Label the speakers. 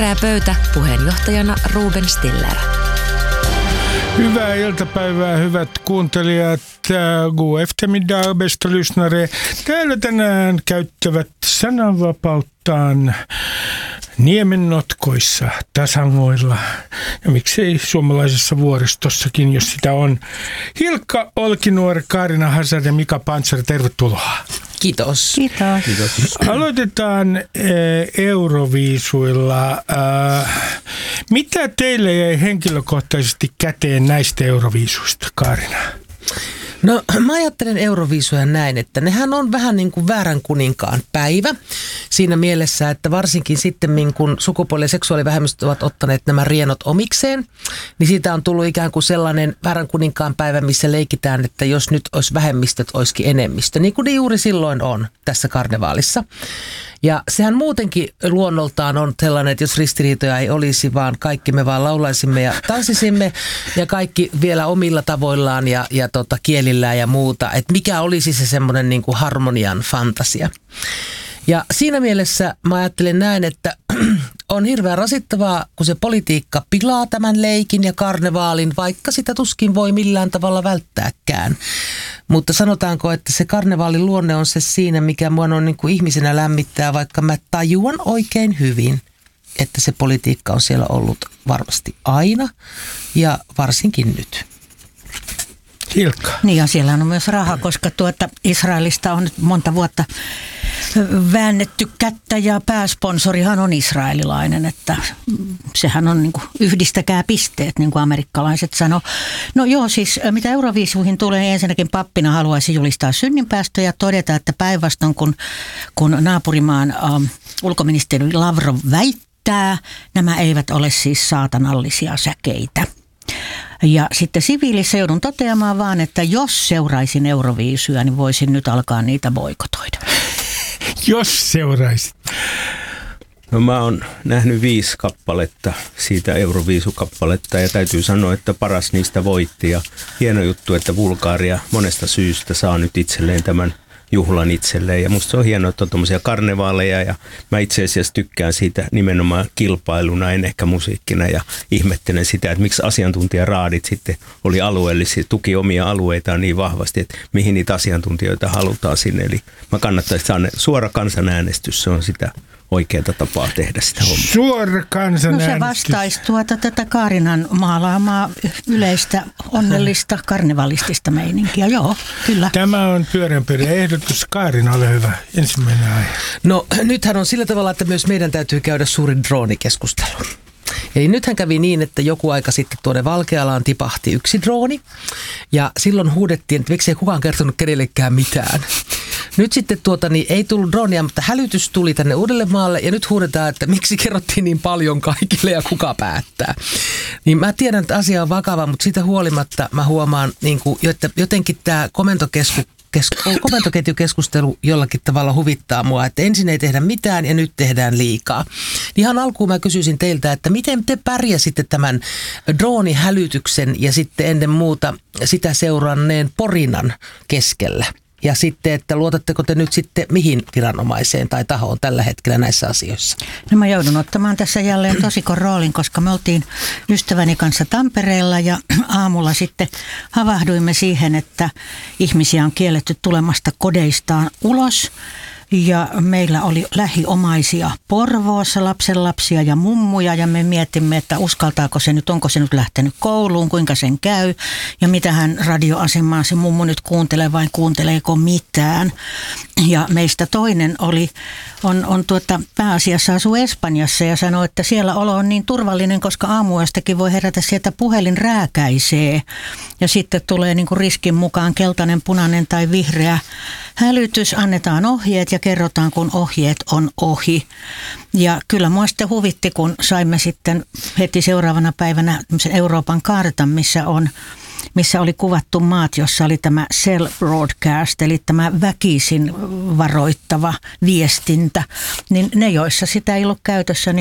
Speaker 1: Pöytä puheenjohtajana Ruben Stiller.
Speaker 2: Hyvää iltapäivää, hyvät kuuntelijat. God eftermiddag, bästa lyssnare. Täällä tänään käyttävät sananvapauttaan niemennotkoissa, tasangoilla ja miksei suomalaisessa vuoristossakin, jos sitä on. Hilkka Olkinuori, Kaarina Hazard ja Mika Pantsar, tervetuloa.
Speaker 3: Kiitos.
Speaker 4: Kiitos.
Speaker 2: Aloitetaan Euroviisuilla. Mitä teille jäi henkilökohtaisesti käteen näistä Euroviisuista, Kaarina?
Speaker 3: No mä ajattelen Euroviisuja näin, että nehän on vähän niin kuin väärän kuninkaan päivä siinä mielessä, että varsinkin sitten kun sukupuoli- ja seksuaalivähemmistöt ovat ottaneet nämä rienot omikseen, niin siitä on tullut ikään kuin sellainen väärän kuninkaan päivä, missä leikitään, että jos nyt olisi vähemmistöt, olisikin enemmistö, niin kuin ne juuri silloin on tässä karnevaalissa. Ja sehän muutenkin luonnoltaan on sellainen, että jos ristiriitoja ei olisi, vaan kaikki me vaan laulaisimme ja tanssisimme ja kaikki vielä omilla tavoillaan ja kielillään ja muuta. Että mikä olisi se semmoinen niin kuin harmonian fantasia. Ja siinä mielessä mä ajattelen näin, että on hirveän rasittavaa, kun se politiikka pilaa tämän leikin ja karnevaalin, vaikka sitä tuskin voi millään tavalla välttääkään. Mutta sanotaanko, että se karnevaalin luonne on se siinä, mikä mua on niin kuin ihmisenä lämmittää, vaikka mä tajuan oikein hyvin, että se politiikka on siellä ollut varmasti aina ja varsinkin nyt.
Speaker 2: Hilkka.
Speaker 4: Niin ja siellä on myös raha, koska Israelista on nyt monta vuotta väännetty kättä ja pääsponsorihan on israelilainen, että sehän on niin kuin yhdistäkää pisteet, niin kuin amerikkalaiset sanoo. No joo, siis mitä Euroviisuihin tulee, niin ensinnäkin pappina haluaisin julistaa synninpäästö ja todeta, että päinvastoin kun naapurimaan ulkoministeri Lavrov väittää, nämä eivät ole siis saatanallisia säkeitä. Ja sitten siviilissä joudun toteamaan vaan, että jos seuraisin Euroviisuja, niin voisin nyt alkaa niitä boikotoida.
Speaker 2: Jos seuraisit.
Speaker 5: No mä oon nähnyt 5 kappaletta siitä Euroviisukappaletta ja täytyy sanoa, että paras niistä voitti. Ja hieno juttu, että Bulgaria monesta syystä saa nyt itselleen tämän juhlan itselleen. Ja musta se on hienoa, että on tommosia karnevaaleja ja mä itse asiassa tykkään siitä nimenomaan kilpailuna, en ehkä musiikkina ja ihmettelen sitä, että miksi asiantuntijaraadit sitten oli alueellisia, tuki omia alueitaan niin vahvasti, että mihin niitä asiantuntijoita halutaan sinne. Eli mä kannattaisin saada suora kansanäänestys, se on sitä oikeaa tapaa tehdä sitä hommaa.
Speaker 2: Suora kansanäänestys.
Speaker 4: No se vastaisi tätä Kaarinan maalaamaa yleistä onnellista karnevalistista meininkiä, joo, kyllä.
Speaker 2: Tämä on pyörän ehdotus. Kaarina, ole hyvä. Ensimmäinen aihe.
Speaker 3: No nythän on sillä tavalla, että myös meidän täytyy käydä suuri droonikeskustelu. Eli nythän kävi niin, että joku aika sitten tuonne Valkealaan tipahti yksi drooni ja silloin huudettiin, että miksi ei kukaan kertonut kenellekään mitään. Nyt sitten ei tullut droonia, mutta hälytys tuli tänne Uudellemaalle ja nyt huudetaan, että miksi kerrottiin niin paljon kaikille ja kuka päättää. Niin mä tiedän, että asia on vakava, mutta siitä huolimatta mä huomaan, että jotenkin tämä komentoketjukeskustelu jollakin tavalla huvittaa mua, että ensin ei tehdä mitään ja nyt tehdään liikaa. Ihan alkuun mä kysyisin teiltä, että miten te pärjäsitte tämän droonihälytyksen ja sitten ennen muuta sitä seuranneen porinan keskellä? Ja sitten, että luotatteko te nyt sitten mihin viranomaiseen tai tahoon tällä hetkellä näissä asioissa?
Speaker 4: No mä joudun ottamaan tässä jälleen tosikon roolin, koska me oltiin ystäväni kanssa Tampereella ja aamulla sitten havahduimme siihen, että ihmisiä on kielletty tulemasta kodeistaan ulos. Ja meillä oli lähiomaisia Porvoossa, lapsenlapsia ja mummuja ja me mietimme, että uskaltaako se nyt, onko se nyt lähtenyt kouluun, kuinka sen käy ja mitähän radioasemaa se mummu nyt kuuntelee vai kuunteleeko mitään. Ja meistä toinen on pääasiassa asuu Espanjassa ja sanoi, että siellä olo on niin turvallinen, koska aamuyöstäkin voi herätä sieltä puhelin rääkäisee ja sitten tulee niin kuin riskin mukaan keltainen, punainen tai vihreä hälytys, annetaan ohjeet ja kerrotaan, kun ohjeet on ohi. Ja kyllä mua sitten huvitti, kun saimme sitten heti seuraavana päivänä Euroopan kartan, missä oli kuvattu maat, jossa oli tämä cell broadcast, eli tämä väkisin varoittava viestintä. Niin ne, joissa sitä ei ollut käytössä,